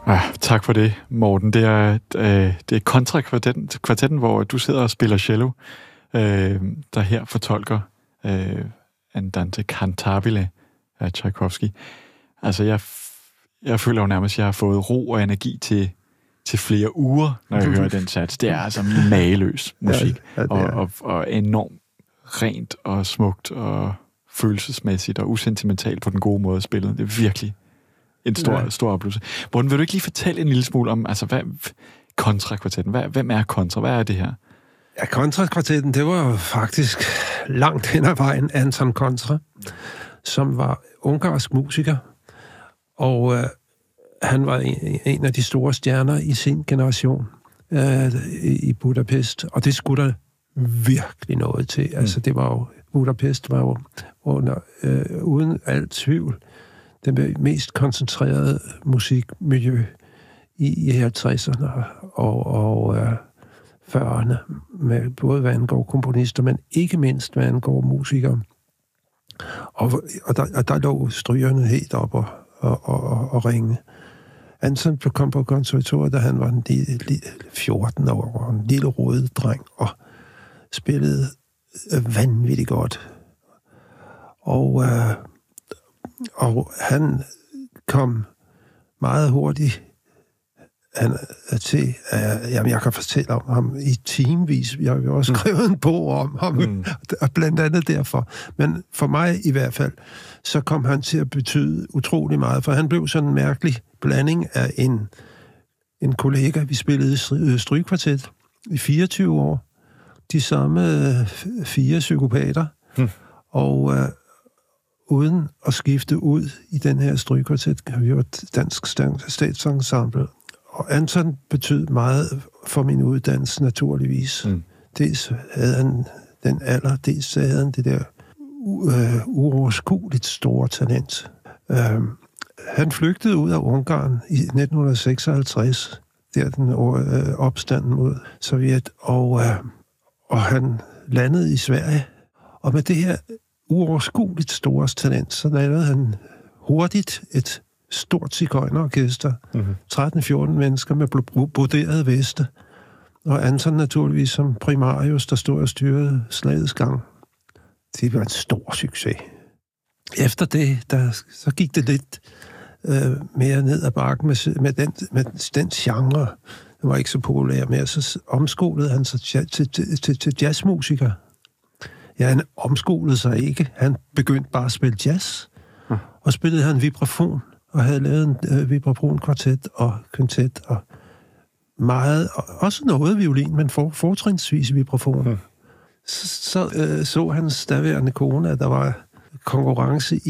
Tak for det, Morten. Det er Kontra-kvartetten, hvor du sidder og spiller cello, der her fortolker Andante Cantabile af Tchaikovsky. Altså, jeg føler jo nærmest, at jeg har fået ro og energi til flere uger, når jeg hører den sats. Det er altså mageløs musik, og enormt rent og smukt og følelsesmæssigt og usentimentalt på den gode måde at spille. Det er virkelig en stor oplevelse. Morten, vil du ikke lige fortælle en lille smule om, altså, hvad Kontra-kvartetten? Hvem er Kontra? Hvad er det her? Ja, Kontra-kvartetten, det var jo faktisk langt hen ad vejen Anton Kontra, som var ungarsk musiker, og han var en af de store stjerner i sin generation i Budapest, og det skulle der virkelig noget til. Altså, det var jo, Budapest var jo uden al tvivl det mest koncentrerede musikmiljø i 50'erne og 40'erne, med både hvad angår komponister, men ikke mindst hvad angår musikere. Og der lå strygerne helt op og ringe. Anton kom på konservatoriet, da han var 14 år, og en lille rød dreng, og spillede vanvittigt godt. Og han kom meget hurtigt til, jamen jeg kan fortælle om ham i timevis. Jeg har jo også skrevet en bog om ham, blandt andet derfor. Men for mig i hvert fald, så kom han til at betyde utrolig meget, for han blev sådan en mærkelig blanding af en kollega. Vi spillede strygekvartet i 24 år. De samme 4 psykopater. Og uden at skifte ud i den her strygekvartet, har vi jo et dansk statsensemble. Og Anton betød meget for min uddannelse, naturligvis. Dels havde han den alder, dels havde han det der uoverskueligt store talent. Han flygtede ud af Ungarn i 1956, der den opstanden mod Sovjet, og han landede i Sverige. Og med det her uoverskueligt store talent, så lavede han hurtigt et stort sigøjnerorkester, 13-14 mennesker med broderede veste, og Anton naturligvis som primarius, der stod og styrede slagets gang. Det var en stor succes. Efter det, så gik det lidt mere ned ad bakken med den genre. Det var ikke så populær mere. Så omskolede han sig til jazzmusiker. Ja, han omskolede sig ikke. Han begyndte bare at spille jazz, og spillede han vibrafon, og havde lavet en vibrafon-kvartet og kvintet, og meget, og også noget violin, men fortrinsvis vibrafon. Så hans daværende kone, at der var konkurrence